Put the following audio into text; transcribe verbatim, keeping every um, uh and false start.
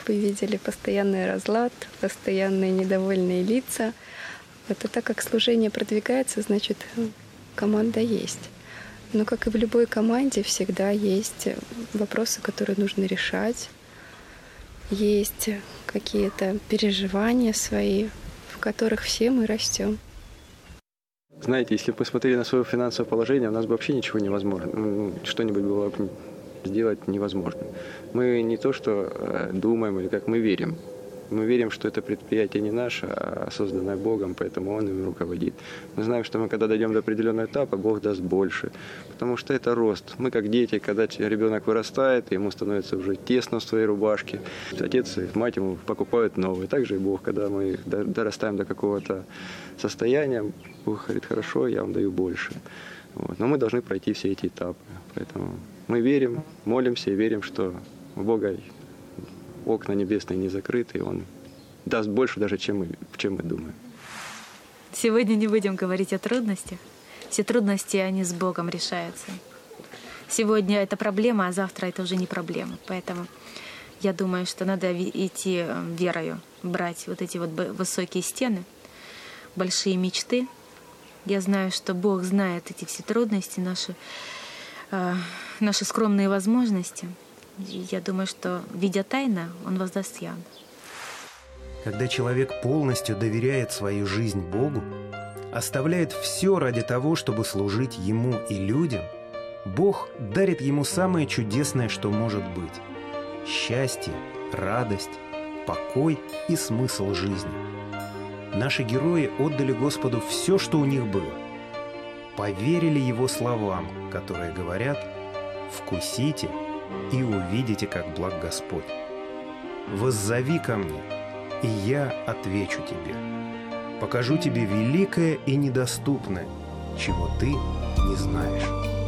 вы видели постоянный разлад, постоянные недовольные лица. Вот, а так как служение продвигается, значит, команда есть. Но, как и в любой команде, всегда есть вопросы, которые нужно решать. Есть какие-то переживания свои, в которых все мы растем. Знаете, если бы мы смотрели на свое финансовое положение, у нас бы вообще ничего невозможно. Что-нибудь было бы сделать невозможно. Мы не то, что думаем или как, мы верим. Мы верим, что это предприятие не наше, а созданное Богом, поэтому Он им руководит. Мы знаем, что мы, когда дойдем до определенного этапа, Бог даст больше, потому что это рост. Мы, как дети, когда ребенок вырастает, ему становится уже тесно в своей рубашке, отец и мать ему покупают новые. Также и Бог, когда мы дорастаем до какого-то состояния, Бог говорит: хорошо, я вам даю больше. Вот. Но мы должны пройти все эти этапы. Поэтому мы верим, молимся и верим, что у Бога окна небесные не закрыты, и Он даст больше даже, чем мы, чем мы думаем. Сегодня не будем говорить о трудностях. Все трудности, они с Богом решаются. Сегодня это проблема, а завтра это уже не проблема. Поэтому я думаю, что надо идти верою, брать вот эти вот высокие стены, большие мечты. Я знаю, что Бог знает эти все трудности, наши, э, наши скромные возможности. Я думаю, что, видя тайно, Он воздаст явно. Когда человек полностью доверяет свою жизнь Богу, оставляет все ради того, чтобы служить Ему и людям, Бог дарит ему самое чудесное, что может быть – счастье, радость, покой и смысл жизни. Наши герои отдали Господу все, что у них было. Поверили Его словам, которые говорят: «Вкусите и увидите, как благ Господь. Воззови ко мне, и я отвечу тебе. Покажу тебе великое и недоступное, чего ты не знаешь».